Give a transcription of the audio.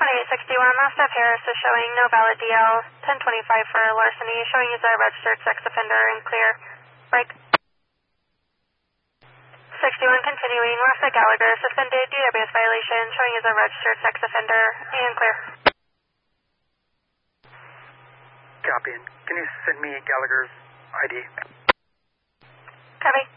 2861, Mastiff Harris is showing no valid DL, 1025 for larceny, showing as a registered sex offender and clear. Break. 61 continuing, Rasta Gallagher suspended DWS violation, showing as a registered sex offender and clear. Copy. Can you send me Gallagher's ID? Copy.